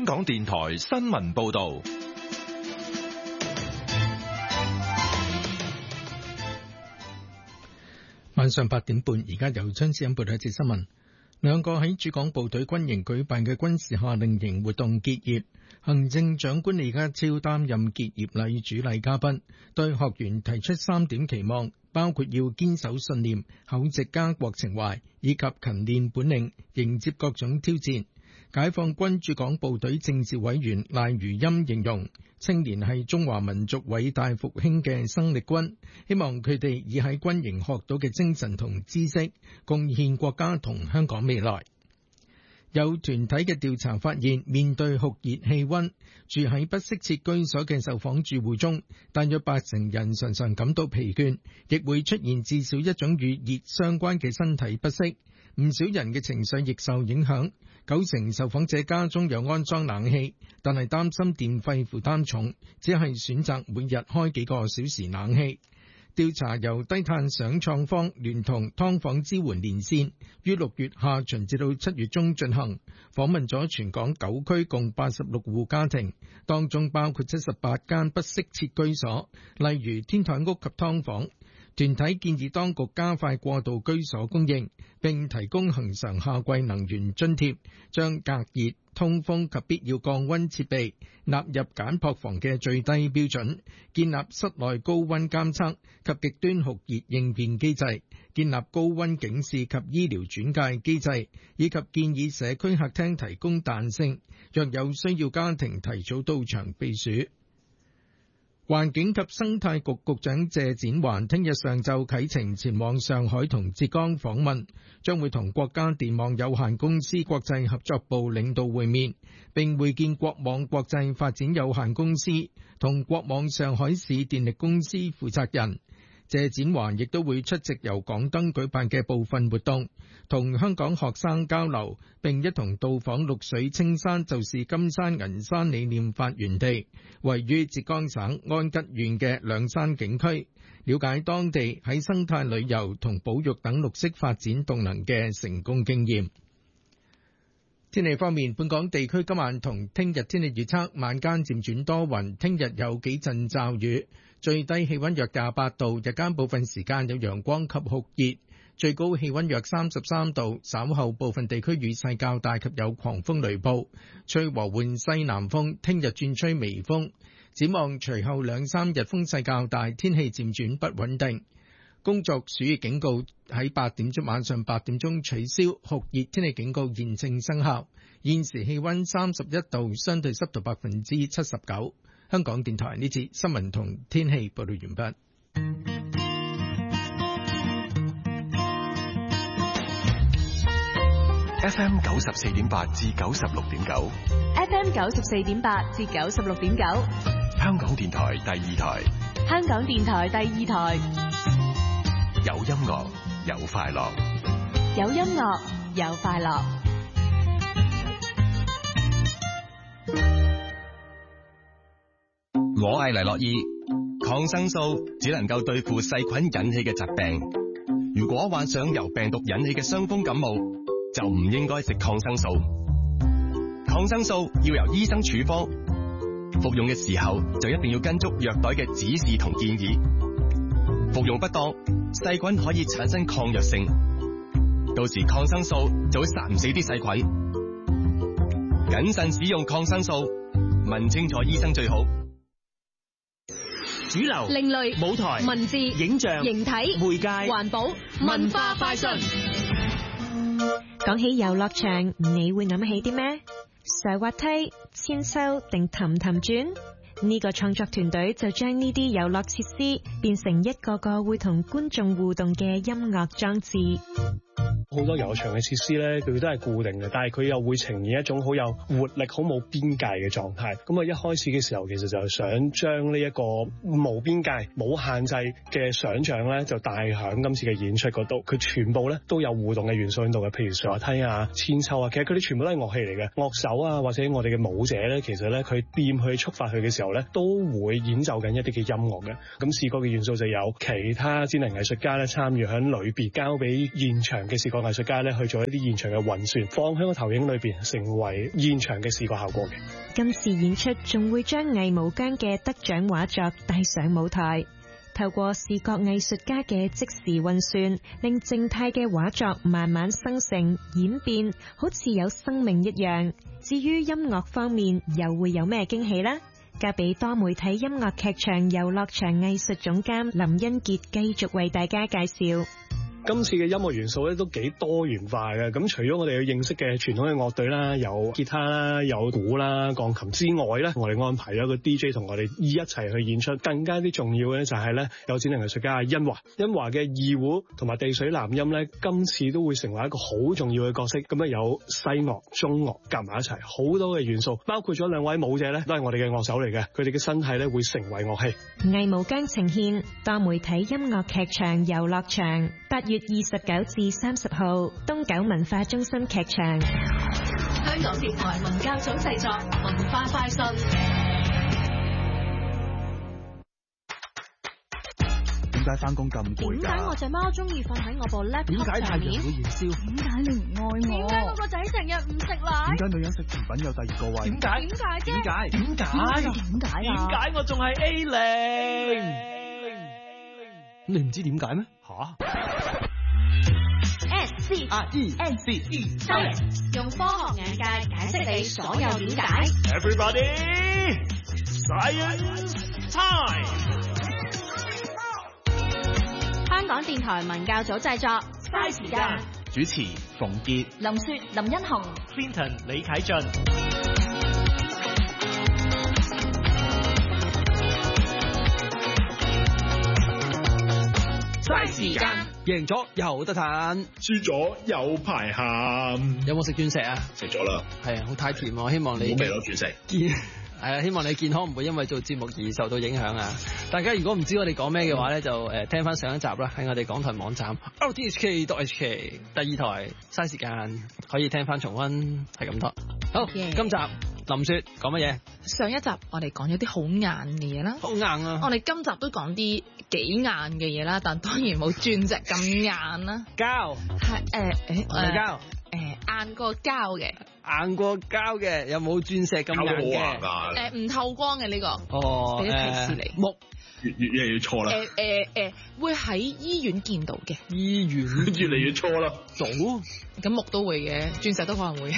港電台新聞報道。 晚上8點半，而家由張志恩報道一節新聞。兩個喺駐港部隊軍營舉辦嘅軍事夏令營活動結業，行政長官李家超擔任結業禮主禮嘉賓，對學員提出3點期望，包括要堅守信念、厚植家國情懷，以及勤練本領，迎接各種挑戰。解放軍駐港部隊政治委員賴如欽形容，青年係中華民族偉大復興嘅生力軍，希望佢哋以喺軍營學到嘅精神同知識，貢獻國家同香港未來。有團體嘅調查發現，面對酷熱氣溫，住喺不適切居所嘅受訪住戶中，大約80%人常常感到疲倦，亦會出現至少一種與熱相關嘅身體不適。唔少人嘅情緒亦受影響，90%受訪者家中有安裝冷氣，但係擔心電費負擔重，只係選擇每日開幾個小時冷氣。調查由低碳想創坊聯同劏房支援連線，於6月下旬至到7月中進行，訪問咗全港9區共86戶家庭，當中包括78間不適切居所，例如天台屋及劏房。團體建議當局加快過渡居所供應，並提供恆常夏季能源津貼，將隔熱、通風及必要降溫設備納入簡樸房嘅最低標準，建立室內高溫監測及極端酷熱應變機制，建立高溫警示及醫療轉介機制，以及建議社區客廳提供彈性，若有需要家庭提早到場避暑。環境及生態局局長謝展寰聽日上晝啟程前往上海同浙江訪問，將會同國家電網有限公司國際合作部領導會面，並會見國網國際發展有限公司同國網上海市電力公司負責人。謝展寰亦都會出席由港燈舉辦嘅部分活動，同香港學生交流，並一同到訪綠水青山就是金山銀山理念發源地，位於浙江省安吉縣嘅兩山景區，了解當地喺生態旅遊同保育等綠色發展動能嘅成功經驗。天氣方面，本港地區今晚同聽日天氣預測，晚間漸轉多雲，聽日有幾陣驟雨，最低氣溫約28度，日間部分時間有陽光及酷熱，最高氣溫約33度，稍後部分地區雨勢較大及有狂風雷暴，吹和緩西南風，聽日轉吹微風。展望隨後2-3日風勢較大，天氣漸轉不穩定。工作暑熱警告喺晚上8點鐘取消，酷熱天氣警告現正生效。現時氣溫31度，相對濕度79%。香港電台呢次新聞同天氣報道完畢。 FM 94.8至96.9 ，FM 94.8至96.9， 香港電台第2台， 香港電台第2台， 有音樂有快樂， 有音樂有快樂。 我係黎諾懿，抗生素只能夠對付細菌引起嘅疾病。如果患上由病毒引起嘅傷風感冒，就唔應該食抗生素。抗生素要由醫生處方，服用嘅時候就一定要跟足藥袋嘅指示同建議。服用不當，細菌可以產生抗藥性，到時抗生素就會殺唔死啲細菌。謹慎使用抗生素，問清楚醫生最好。 主流、 另類、 舞台、 文字、 影像、 形體、 媒介、 環保、文化快訊。 講起遊樂場，你會諗起啲咩？上滑梯、千秋定氹氹轉？呢個創作團隊就將呢啲遊樂設施變成一個個會同觀眾互動嘅音樂裝置。 好多遊樂場嘅設施咧，佢都係固定嘅，但係佢又會呈現一種好有活力、好冇邊界嘅狀態。咁啊，一開始嘅時候，其實就係想將呢一個無邊界、冇限制嘅想像咧，就帶響今次嘅演出嗰度。佢全部咧都有互動嘅元素喺度嘅，譬如上滑梯啊、千秋啊，其實佢哋全部都係樂器嚟嘅。樂手啊，或者我哋嘅舞者咧，其實咧佢掂去觸發佢嘅時候， 候咧，都會演奏緊一啲嘅音樂嘅。咁視覺嘅元素就有其他智能藝術家咧參與喺裏邊，交俾現場嘅視覺藝術家咧去做一啲現場嘅運算，放喺個投影裏邊，成為現場嘅視覺效果嘅。 今次演出仲會將藝無疆嘅得獎畫作帶上舞台，透過視覺藝術家嘅即時運算，令靜態嘅畫作慢慢生成演變，好似有生命一樣。至於音樂方面，又會有咩驚喜呢？交俾多媒體音樂劇場遊樂場藝術總監林欣傑繼續為大家介紹。 今次嘅音樂元素咧都幾多元化嘅，咁除咗我哋要認識嘅傳統嘅樂隊啦，有吉他啦，有鼓啦，鋼琴之外咧，我哋安排咗一個 DJ 同我哋一齊去演出。更加啲重要嘅就係咧，有智能藝術家殷華嘅二胡同埋地水南音咧，今次都會成為一個好重要嘅角色。咁啊有西樂、中樂夾埋一齊，好多嘅元素，包括咗兩位舞者咧，都係我哋嘅樂手嚟嘅，佢哋嘅身體咧會成為樂器。 藝無疆呈現多媒體音樂劇場遊樂場，8月29至30號，東九文化中心劇場。 香港電台文教組製作，文化快訊。 點解返工咁攰㗎？ 點解我隻貓中意瞓喺我部 laptop 上面？ 點解太陽會燃燒？ 點解你唔愛我？點解我個仔成日唔食奶？ 點解女人食甜品有第二個胃？ 點解？點解啫？ 點解？點解？ 點解我仲係 A0？你唔知點解咩？吓 SCIENCE Science 用科學眼界解釋你所有點解。 Everybody Science Time。 香港電台文教組製作，嘥時間。 主持馮傑、 林雪、林欣紅、 Clinton 李啟俊。 嘥時間，贏咗有得嘆， 輸咗有排喊。 有冇食鑽石啊？ 食咗啦。 係啊，好太甜喎，希望你好味咯鑽石。 係啊，希望你健康唔會因為做節目而受到影響啊！大家如果唔知我哋講咩嘅話咧，就聽翻上一集啦，喺我哋港台網站 RTHK.HK 第二台嘥時間可以聽翻重溫，係咁多。好，今集林雪講乜嘢？ 上一集我哋講咗啲好硬嘅嘢啦， 好硬啊！ 我哋今集都講啲幾硬嘅嘢啦，但當然冇鑽石咁硬啦。 膠係膠。 硬過膠嘅， 硬過膠嘅，有冇鑽石咁硬嘅？ 唔透光嘅呢個。 哦， 俾啲提示你。 木越嚟越錯啦。 會喺醫院見到嘅。 醫院越嚟越錯啦。 咁木都會嘅，鑽石都可能會。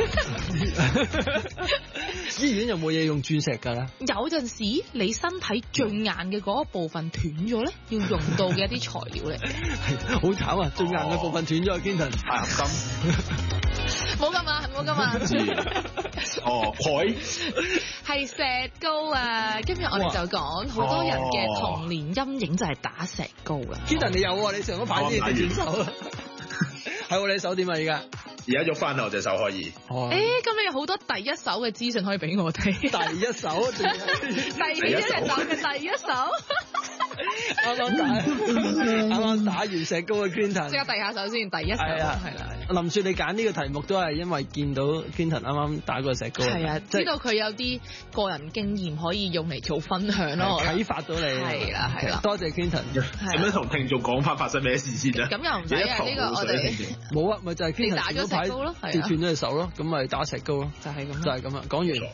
醫院有冇嘢用鑽石㗎咧？ 有陣時你身體最硬嘅嗰一部分斷咗咧，要用到嘅一啲材料嚟。 係好慘啊！最硬嘅部分斷咗，Kenton 太合金。 冇咁啊，冇咁啊。 哦，海係石膏啊！今日我哋就講好多人嘅童年陰影就係打石膏啊。 Kenton 你有喎，你上嗰排先斷手啊。係喎，你手點啊？ 而家喐翻啦，我隻手可以。 咁你有好多第一手嘅資訊可以俾我睇。 第一手， 第一隻手嘅第一手。 啱啱打完石膏嘅 Kenton， 即刻遞下手先，第一手係啦。 林雪，你揀呢個題目都係因為見到 Kenton 啱啱打過石膏， 係啊，知道佢有啲個人經驗可以用嚟做分享咯， 啟發到你。係啦，多謝 Kenton。 咁樣同聽眾講翻發生咩事先啊？ 咁又唔使啊，呢個我哋冇啊，咪就係 Kenton 打咗石膏咯， 跌斷咗隻手咯，咁咪打石膏咯， 就係咁啦。講完。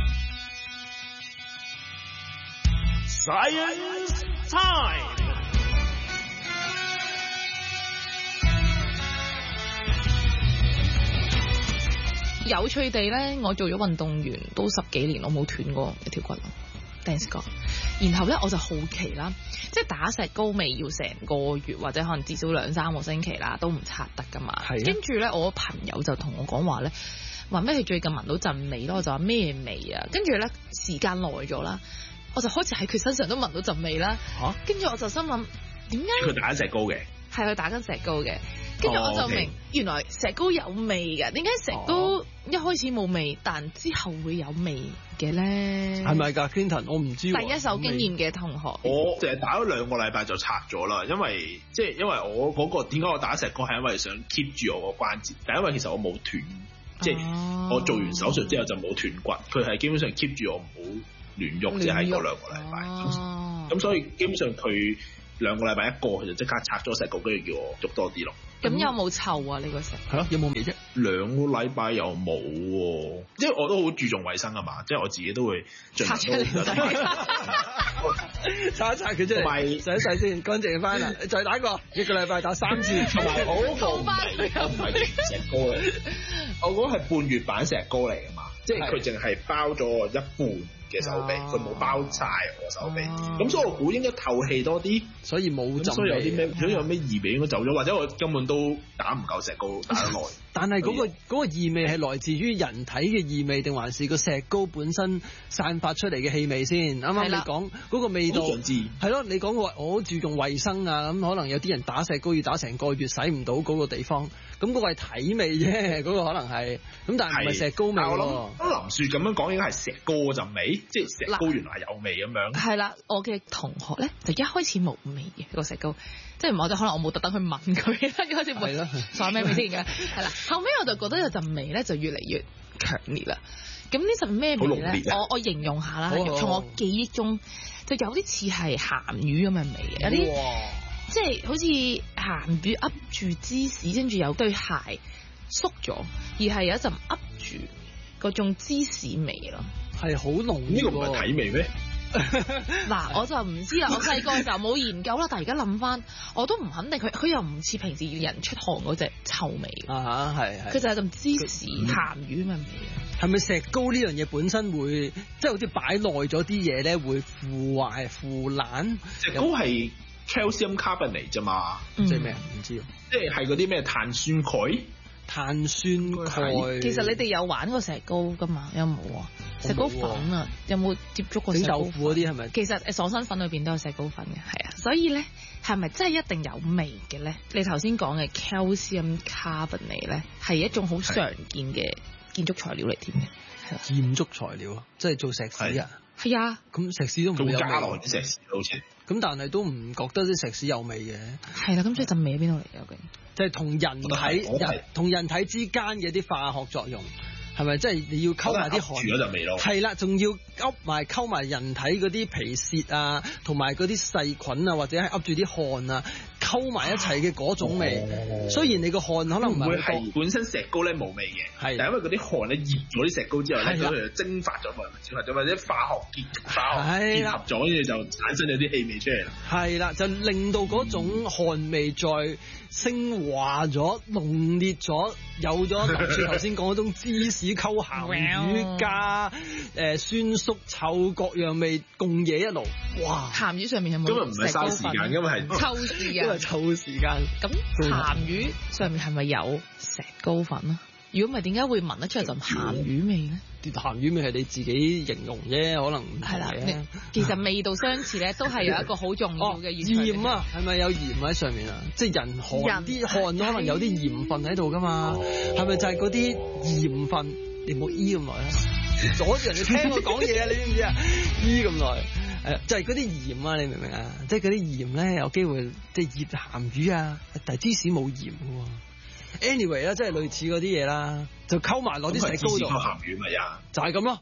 Science Time。 有趣地咧，我做咗運動員都10幾年，我冇斷過一條骨咯。Thanks God。然後咧，我就好奇啦，即係打石膏未要成個月或者可能至少2-3個星期啦，都唔擦得噶嘛。跟住咧，我朋友就同我講話咧，話咩佢最近聞到陣味咯，我就話咩味啊？跟住咧，時間耐咗啦，我就開始喺佢身上都聞到陣味啦。跟住我就心諗，點解佢打緊石膏嘅？ 係佢打緊石膏嘅。跟住我就明，原來石膏有味㗎。點解石膏一開始冇味，但之後會有味嘅咧？ 係咪㗎 Clinton？ 我唔知。 第一手經驗嘅同學， 我淨係打咗2個禮拜就拆咗啦。因為我嗰個點解我打石膏係因為想 keep 住我個關節，但因為其實我冇斷，即係我做完手術之後就冇斷骨，佢係基本上 keep 住我唔好亂喐，即係喺嗰2個禮拜。咁所以基本上佢2個禮拜一個，佢就即刻拆咗石膏，跟住叫我喐多啲咯。 咁有冇臭啊？呢個石係咯，有冇味啫 ？2個禮拜又冇喎，因為我都好注重衞生啊嘛，即係我自己都會盡量都擦一擦佢出嚟，洗一洗先，乾淨翻啦。再打過1個禮拜打3次， 同埋我嗰個唔係石膏嚟，我嗰個係半月板石膏嚟㗎嘛，即係佢淨係包咗一半嘅手臂，佢冇包晒我手臂，咁所以我估應該透氣多啲， 所以冇浸味。 所以有啲咩，如果有咩異味應該走咗，或者我根本都打唔夠石膏打得耐。 但係嗰個異味係來自於人體嘅異味，定還是個石膏本身散發出嚟嘅氣味先？啱啱你講嗰個味道係咯，你講話我好注重衞生啊，咁可能有啲人打石膏要打成個月洗唔到嗰個地方，咁嗰個係體味啫，嗰個可能係，咁但係唔係石膏味喎。 我諗林雪咁樣講應該係石膏嗰陣味，即係石膏原來係有味咁樣。 係啦，我嘅同學咧就一開始冇味嘅個石膏，即係唔係可能我冇特登去問佢，一開始冇所謂咩味先嘅，係啦。後尾我就覺得有陣味咧就越嚟越強烈啦。咁呢陣咩味咧？我形容下啦，從我記憶中就有啲似係鹹魚咁嘅味嘅，有啲即係好似鹹魚噏住芝士，跟住有對鞋縮咗，而係有一陣噏住嗰種芝士味咯， 係好濃。 呢個唔係體味咩？ 嗱，我就唔知啦。我細個嘅時候冇研究啦，但係而家諗翻，我都唔肯定佢又唔似平時人出汗嗰隻臭味啊！係佢就係陣芝士鹹魚咁嘅味。 係咪石膏呢樣嘢本身會即係好似擺耐咗啲嘢咧，會腐壞腐爛？ 石膏係 calcium carbonate 啫嘛， 即係咩？唔知。 即係嗰啲咩碳酸鈣？ 碳酸鈣。 其實你哋有玩過石膏㗎嘛？有冇啊？石膏粉啊，有冇接觸過石膏粉？ 整豆腐嗰啲係咪？ 其實爽身粉裏邊都有石膏粉嘅，係啊。所以咧，係咪真係一定有味嘅咧？你頭先講嘅 calcium carbonate 咧，係一種好常見嘅建築材料嚟添嘅。 建築材料啊，即係做石屎啊？ 係啊。 咁石屎都唔會有味。 加落啲石屎好似。 咁但係都唔覺得啲石屎有味嘅。 係啦，咁所以陣味喺邊度嚟嘅？究竟？ 即係同人體之間嘅啲化學作用。係咪即係你要溝埋啲汗？住咗就味咯。係啦，仲要溝埋人體嗰啲皮屑啊，同埋嗰啲細菌啊，或者係噏住啲汗啊，溝埋一齊嘅嗰種味。雖然你個汗可能唔會係本身石膏咧冇味嘅，係，但係因為嗰啲汗咧熱咗啲石膏之後咧，咁佢就蒸發咗或者化學結合咗，跟住就產生咗啲氣味出嚟啦。係啦，就令到嗰種汗味再升華咗、濃烈咗，有咗林雪頭先講嗰種芝士溝鹹魚加酸縮臭各樣味共嘢一爐，哇！ 鹹魚上面有冇？ 今日唔係嘥時間，今日係抽時間。 因為湊時間。 咁鹹魚上面係咪有石膏粉啊？如果唔係，點解會聞得出嚟陣鹹魚味咧？ 啲鹹魚味係你自己形容啫，可能唔係啦。 其實味道相似咧，都係有一個好重要嘅鹽啊，係咪有鹽喺上面啊？即係人汗啲汗可能有啲鹽分喺度噶嘛？係咪就係嗰啲鹽分？你唔好醫咁耐啦，阻住人哋聽我講嘢啊！你知唔知啊？醫咁耐，就係嗰啲鹽啊！你明唔明啊？即係嗰啲鹽咧，有機會即係醃鹹魚啊，但係芝士冇鹽嘅。anyway 啦，即係類似嗰啲嘢啦，就溝埋攞啲石膏度。 溝鹹魚咪呀？ 就係咁咯。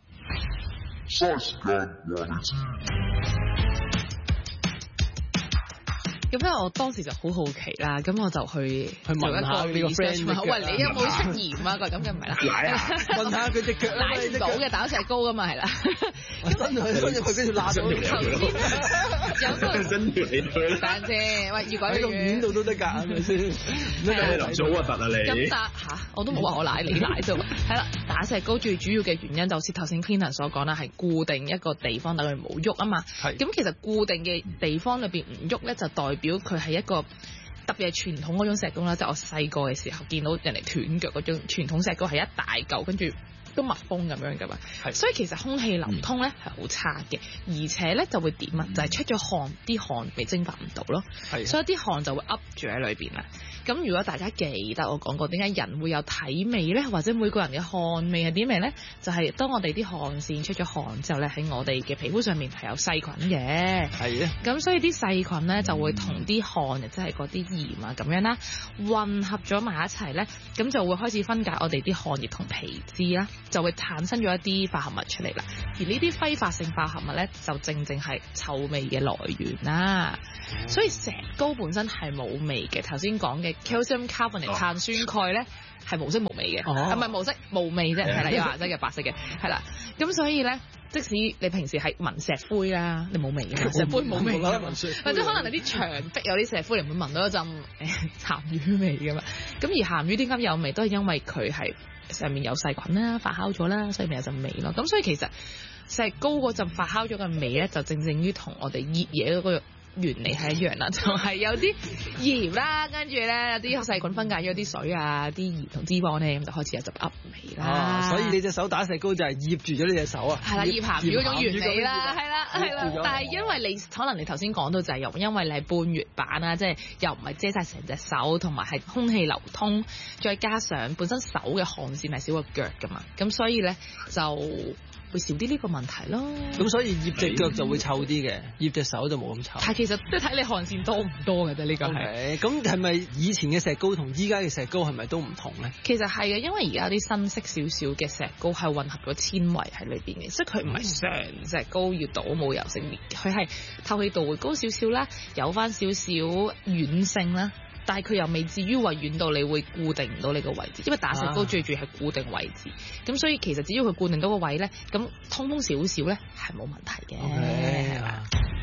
咁咧，我當時就好好奇啦，咁我就去問下你個 friend， 喂，你有冇出鹽啊？佢咁嘅唔係啦， 問下佢隻腳， 奶唔到嘅打石膏噶嘛，係啦。 伸入去跟住辣到。 有個伸條脷去啦。啫，喂，要改喺個面度都得㗎，係咪先？ 你林雪好核突啊你！ 咁我都冇話我奶你奶啫喎。係啦，打石膏最主要嘅原因就好似頭先 Clinton 所講啦，係固定一個地方等佢冇喐啊嘛。係。咁其實固定嘅地方裏邊唔喐咧，就代表佢係一個特別係傳統嗰種石膏啦，即係我細個嘅時候見到人哋斷腳嗰種傳統石膏係一大嚿，跟住都密封咁樣噶嘛，所以其實空氣流通咧係好差嘅，而且咧就會點啊？就係出咗汗，啲汗未蒸發唔到咯，所以啲汗就會噏住喺裏邊啦。咁如果大家記得我講過點解人會有體味咧，或者每個人嘅汗味係點味咧？就係當我哋啲汗腺出咗汗之後咧，喺我哋嘅皮膚上面係有細菌嘅，係啊。咁所以啲細菌咧就會同啲汗，即係嗰啲鹽啊咁樣啦，混合咗埋一齊咧，咁就會開始分解我哋啲汗液同皮脂啦。 就會產生咗一啲化合物出嚟啦。而呢啲揮發性化合物咧，就正正係臭味嘅來源啦。所以石膏本身係冇味嘅。頭先講嘅 calcium carbonate 碳酸鈣咧係無色無味嘅，唔係無色無味啫，係啦，有顏色嘅白色嘅，係啦。咁所以咧，即使你平時係聞石灰啦，你冇味嘅，石灰冇味嘅，或者可能你啲牆壁有啲石灰，你會聞到一陣鹹魚味㗎嘛。咁而鹹魚點解有味，都係因為佢係上面有細菌啦，發酵咗啦，所以咪有陣味咯。咁所以其實石膏嗰陣發酵咗嘅味咧，就正正於同我哋熱嘢嗰個原理係一樣啦，就係有啲鹽啦，跟住咧有啲細菌分解咗啲水啊，啲鹽同脂肪咧，咁就開始有陣噏味啦。 所以你隻手打石膏就係醃住咗呢隻手啊？係啦， 醃鹹魚嗰種原理啦，係啦。但係因為你可能你頭先講到就係因為你係半月板啦，即係又唔係遮晒成隻手，同埋係空氣流通，再加上本身手嘅汗腺係少過腳噶嘛，咁所以咧就會少啲呢個問題咯。 咁所以醃隻腳就會臭啲嘅，醃隻手就冇咁臭。 但係其實即係睇你汗腺多唔多嘅啫，呢個係。 咁係咪以前嘅石膏同依家嘅石膏係咪都唔同咧？ 其實係嘅，因為而家有啲新式少少嘅石膏係混合咗纖維喺裏邊嘅，即係佢唔係成石膏要倒冇油性面，佢係透氣度會高少少啦，有翻少少軟性啦。但係佢又未至於話軟到你會固定唔到你個位置，因為打石膏最主要係固定位置，咁所以其實只要佢固定到個位咧，咁通少少咧係冇問題嘅。係啦。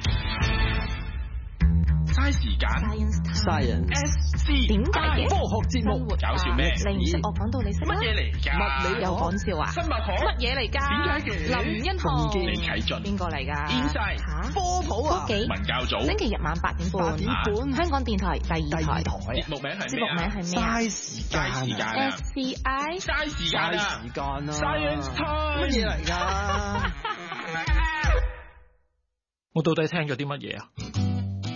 嘥時間 ，Science， 點解嘅？ 科學節目搞笑咩？ 你唔識我講到你識乜嘢嚟㗎？ 物理有講笑啊？ 生物學乜嘢嚟㗎？ 點解嘅？ 林欣豪、 李啟俊邊個嚟㗎 ？Inside 科普啊！ 文教組星期日晚8點半，香港電台第二台。 節目名係咩啊？ 嘥時間啊 SCI 嘥時間啊 ！Science time 乜嘢嚟㗎？ 我到底聽咗啲乜嘢啊？